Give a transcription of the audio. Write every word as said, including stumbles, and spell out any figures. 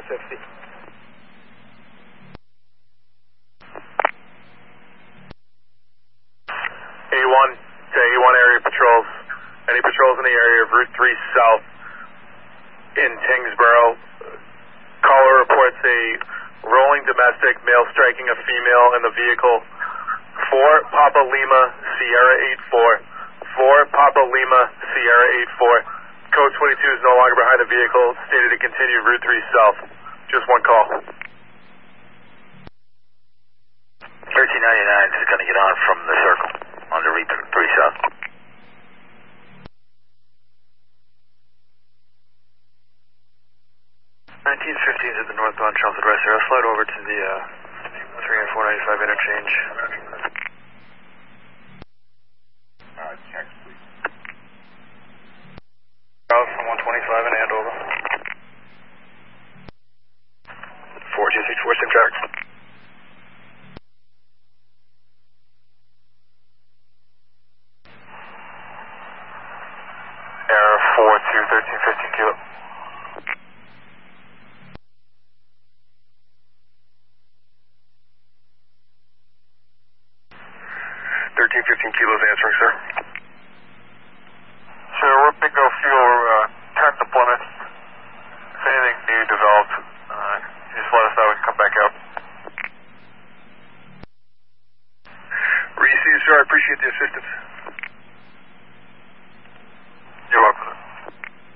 fifty. A one to A one area patrols. Any patrols in the area of Route three South in Tingsboro? Caller reports a rolling domestic male striking a female in the vehicle. four Papa Lima Sierra eight four. four Papa Lima Sierra eight four. Code twenty-two is no longer behind the vehicle. Stated to continue Route three South. Just one call. thirteen ninety-nine is going to get on from the circle on the Route three South. nineteen fifteen is at the northbound Chelmsford West here. I'll slide over to the uh, three and four ninety-five interchange. Uh, text, please. Out from one twenty-five in Andover. four two six four, same track. Error four two, thirteen fifteen kilo. thirteen fifteen kilos answering, sir.